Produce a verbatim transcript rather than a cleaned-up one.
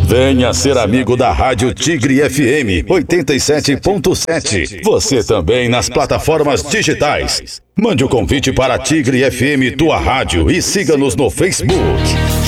Venha ser amigo da Rádio Tigre F M oitenta e sete ponto sete. Você também nas plataformas digitais. Mande o convite para Tigre F M, tua rádio, e siga-nos no Facebook.